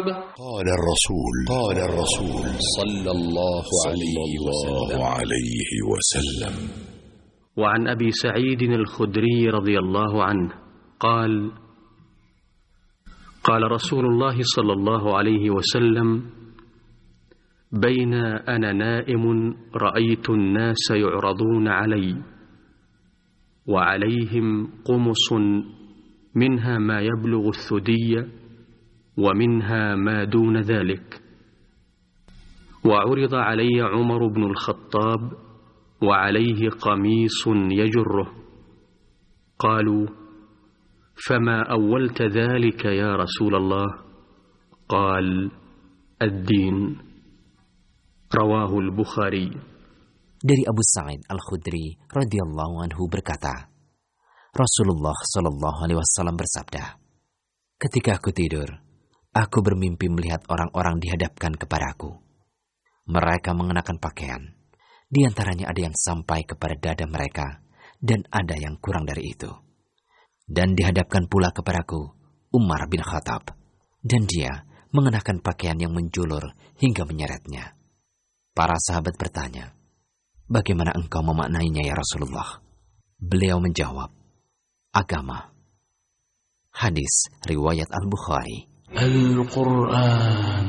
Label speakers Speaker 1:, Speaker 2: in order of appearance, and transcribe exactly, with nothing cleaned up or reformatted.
Speaker 1: الصحابة.
Speaker 2: قال الرسول قال الرسول
Speaker 3: صلى الله
Speaker 2: عليه وسلم.
Speaker 1: وعن أبي سعيد الخدري رضي الله عنه قال: قال رسول الله صلى الله عليه وسلم: بين أنا نائم رأيت الناس يعرضون علي وعليهم قمص منها ما يبلغ الثدي ومنها ما دون ذلك، وعرض علي عمر بن الخطاب وعليه قميص يجره. قالوا: فما أولت ذلك يا رسول الله؟ قال: الدين. رواه البخاري.
Speaker 4: Dari Abu Sa'id Al-Khudri radhiyallahu anhu berkata, Rasulullah shallallahu alaihi wasallam bersabda, ketika aku tidur, aku bermimpi melihat orang-orang dihadapkan kepadaku. Mereka mengenakan pakaian, di antaranya ada yang sampai kepada dada mereka, dan ada yang kurang dari itu. Dan dihadapkan pula kepadaku Umar bin Khattab, dan dia mengenakan pakaian yang menjulur hingga menyeretnya. Para sahabat bertanya, bagaimana engkau memaknainya ya Rasulullah? Beliau menjawab, agama. Hadis riwayat Al-Bukhari.
Speaker 5: Al-Quran